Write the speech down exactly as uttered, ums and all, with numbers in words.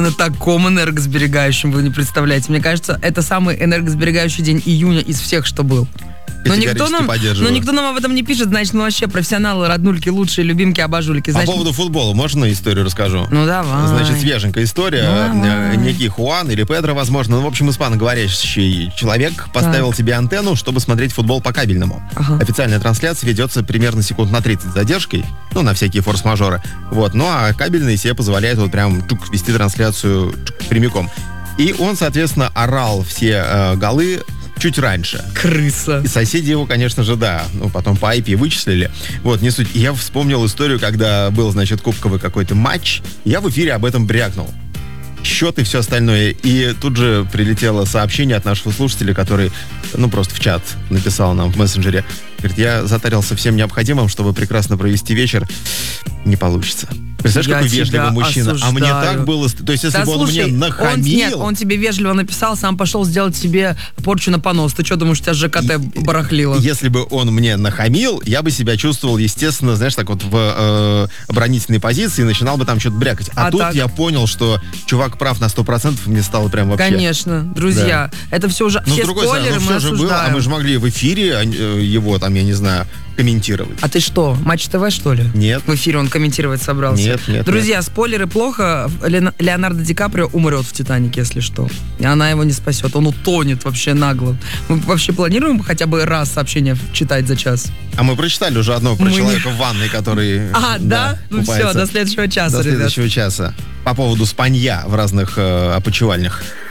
На таком энергосберегающем вы не представляете. Мне кажется, это самый энергосберегающий день июня из всех, что был. Но никто, нам, но никто нам об этом не пишет, значит, мы вообще профессионалы, роднульки, лучшие, любимки, обожульки. Значит... По поводу футбола, можно историю расскажу? Ну, давай. Значит, свеженькая история. Давай. Некий Хуан или Педро, возможно. Ну, в общем, испаноговорящий человек поставил так. себе антенну, чтобы смотреть футбол по кабельному. Ага. Официальная трансляция ведется примерно секунд на тридцать с задержкой, ну, на всякие форс-мажоры. Вот. Ну, а кабельный себе позволяет вот прям чук, вести трансляцию чук, прямиком. И он, соответственно, орал все э, голы чуть раньше. Крыса. И соседи его, конечно же, да, ну, потом по ай пи вычислили. Вот, не суть. И я вспомнил историю, когда был, значит, кубковый какой-то матч, я в эфире об этом брякнул. Счет и все остальное. И тут же прилетело сообщение от нашего слушателя, который, ну, просто в чат написал нам в мессенджере. Говорит, я затарился всем необходимым, чтобы прекрасно провести вечер. Не получится. Представляешь, я какой вежливый мужчина. Осуждаю. А мне так было... То есть, если да, бы слушай, он мне нахамил... Он, нет, он тебе вежливо написал, сам пошел сделать себе порчу на понос. Ты что, думаешь, у тебя ЖКТ барахлило? Если бы он мне нахамил, я бы себя чувствовал, естественно, знаешь, так вот в э, оборонительной позиции и начинал бы там что-то брякать. А, а тут так? я понял, что чувак прав на сто процентов, мне стало прям вообще... Конечно, друзья, да. это все уже... Но все с другой спойлеры стороны, ну, мы все осуждаем. же было, а мы же могли в эфире его, там, я не знаю, комментировать. А ты что, Матч ТВ, что ли? Нет. В эфире он комментировать собрался? Нет, нет. Друзья, нет. спойлеры плохо. Леонардо Ди Каприо умрет в «Титанике», если что. И она его не спасет. Он утонет вообще нагло. Мы вообще планируем хотя бы раз сообщение читать за час? А мы прочитали уже одно про мы человека не... в ванной, который... А, да? да? Ну все, до следующего часа, До ребят. следующего часа. По поводу спанья в разных э, опочивальнях.